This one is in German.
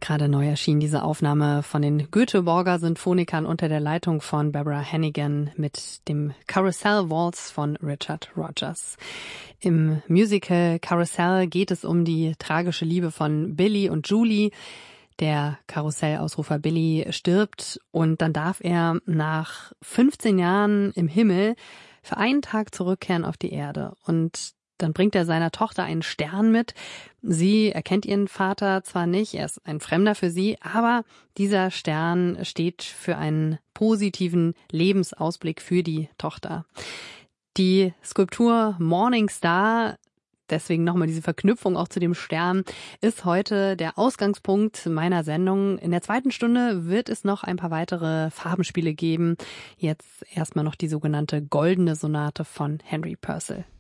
Gerade neu erschien diese Aufnahme von den Göteborger Sinfonikern unter der Leitung von Barbara Hannigan mit dem Carousel Waltz von Richard Rodgers. Im Musical Carousel geht es um die tragische Liebe von Billy und Julie. Der Karussell-Ausrufer Billy stirbt und dann darf er nach 15 Jahren im Himmel für einen Tag zurückkehren auf die Erde. Und dann bringt er seiner Tochter einen Stern mit. Sie erkennt ihren Vater zwar nicht, er ist ein Fremder für sie, aber dieser Stern steht für einen positiven Lebensausblick für die Tochter. Die Skulptur Morning Star, deswegen nochmal diese Verknüpfung auch zu dem Stern, ist heute der Ausgangspunkt meiner Sendung. In der zweiten Stunde wird es noch ein paar weitere Farbenspiele geben. Jetzt erstmal noch die sogenannte Goldene Sonate von Henry Purcell.